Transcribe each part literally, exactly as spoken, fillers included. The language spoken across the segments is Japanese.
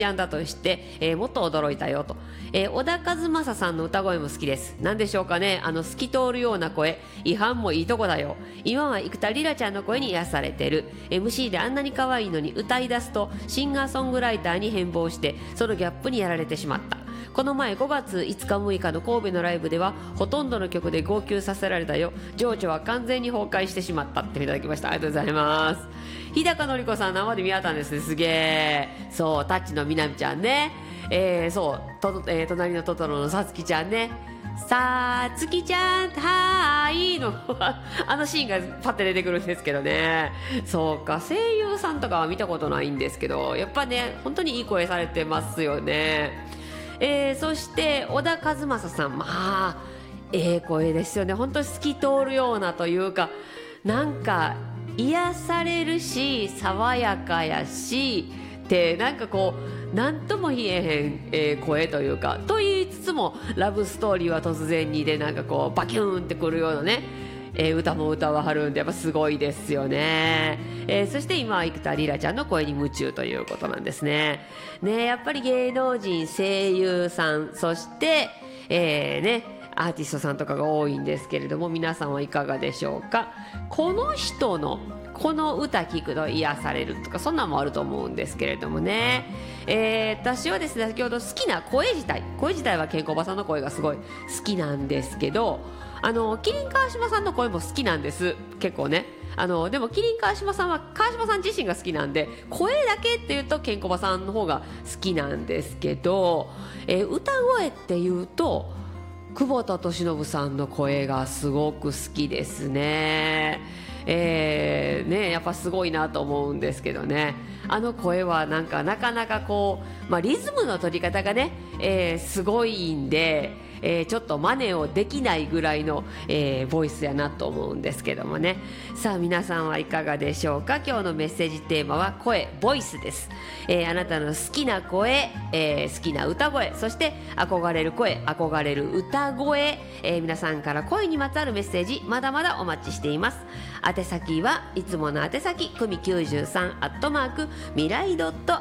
やんだとして、えー、もっと驚いたよと、えー、小田和正さんの歌声も好きです。何でしょうかね、あの透き通るような声、違反もいいとこだよ。今は生田リラちゃんの声に癒されてる。 エムシー であんなに可愛いのに歌い出すとシンガーソングライターに変貌して、そのギャップにやられてしまった。この前ごがついつかむいかの神戸のライブではほとんどの曲で号泣させられたよ。情緒は完全に崩壊してしまったっていただきました。ありがとうございます。日高のり子さん生で見合ったんですね。すげえ。そう、タッチのみなみちゃんね、えー、そうと、えー、隣のトトロのさつきちゃんね、さつきちゃんはーいのあのシーンがパッて出てくるんですけどね。そうか、声優さんとかは見たことないんですけど、やっぱね本当にいい声されてますよね。えー、そして小田和正さん、まあええ声ですよね。本当に透き通るようなというか、なんか癒されるし爽やかやしってなんかこう何とも言えへん、えー、声というか、と言いつつもラブストーリーは突然にでなんかこうバキューンってくるようなね、えー、歌も歌わはるんでやっぱすごいですよね。えー、そして今は生田リラちゃんの声に夢中ということなんですね。ね、やっぱり芸能人、声優さん、そして、えー、ねアーティストさんとかが多いんですけれども、皆さんはいかがでしょうか。この人のこの歌聞くと癒されるとか、そんなんもあると思うんですけれどもね、えー、私はですね先ほど好きな声自体声自体はケンコバさんの声がすごい好きなんですけど、あのキリン川島さんの声も好きなんです、結構ね。あのでもキリン川島さんは川島さん自身が好きなんで、声だけっていうとケンコバさんの方が好きなんですけど、えー、歌声っていうと久保田利伸さんの声がすごく好きですね。えー、ねやっぱすごいなと思うんですけどね。あの声はなんかなかなかこう、まあ、リズムの取り方がね、えー、すごいんで、えー、ちょっと真似をできないぐらいの、えー、ボイスやなと思うんですけどもね。さあ皆さんはいかがでしょうか。今日のメッセージテーマは声、ボイスです。えー、あなたの好きな声、えー、好きな歌声、そして憧れる声、憧れる歌声、えー、皆さんから声にまつわるメッセージまだまだお待ちしています。宛先はいつもの宛先くみきゅうじゅうさんアットマーク未来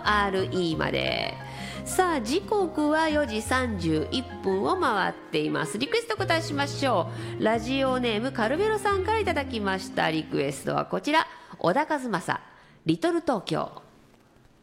.re まで。さあ時刻はよじさんじゅういっぷんを回っています。リクエスト答えしましょう。ラジオネームカルベロさんからいただきましたリクエストはこちら、小田和正リトル東京。